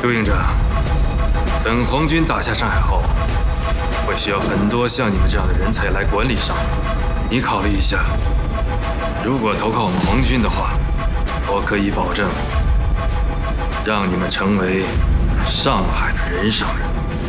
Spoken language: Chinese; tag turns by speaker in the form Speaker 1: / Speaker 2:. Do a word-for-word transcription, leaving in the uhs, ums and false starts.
Speaker 1: 杜营长，等皇军打下上海后，会需要很多像你们这样的人才来管理上海。你考虑一下，如果投靠我们皇军的话，我可以保证，让你们成为上海的人上人。